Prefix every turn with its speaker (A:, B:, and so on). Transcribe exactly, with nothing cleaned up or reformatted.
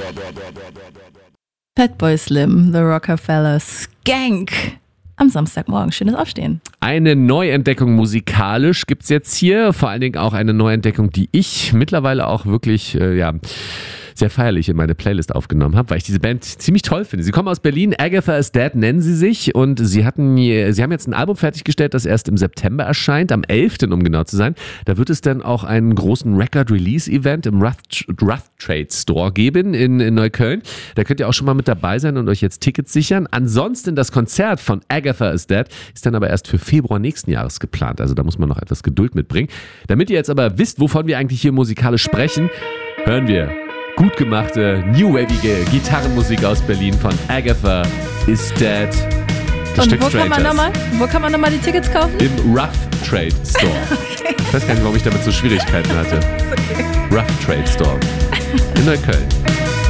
A: Fatboy Slim, The Rockefeller, Skank. Am Samstagmorgen. Schönes Aufstehen.
B: Eine Neuentdeckung musikalisch gibt's jetzt hier. Vor allen Dingen auch eine Neuentdeckung, die ich mittlerweile auch wirklich, äh, ja... sehr feierlich in meine Playlist aufgenommen habe, weil ich diese Band ziemlich toll finde. Sie kommen aus Berlin, Agatha is Dead nennen sie sich und sie hatten, sie haben jetzt ein Album fertiggestellt, das erst im September erscheint, am elften um genau zu sein. Da wird es dann auch einen großen Record-Release-Event im Rough, Rough Trade Store geben in, in Neukölln. Da könnt ihr auch schon mal mit dabei sein und euch jetzt Tickets sichern. Ansonsten das Konzert von Agatha is Dead ist dann aber erst für Februar nächsten Jahres geplant. Also da muss man noch etwas Geduld mitbringen. Damit ihr jetzt aber wisst, wovon wir eigentlich hier musikalisch sprechen, hören wir gut gemachte, new-wavige Gitarrenmusik aus Berlin von Agatha is Dead.
A: Das Und Stück wo kann, man noch mal, wo kann man nochmal die Tickets kaufen?
B: Im Rough Trade Store. Okay. Ich weiß gar nicht, warum ich damit so Schwierigkeiten hatte.
A: Okay.
B: Rough Trade Store in Neukölln.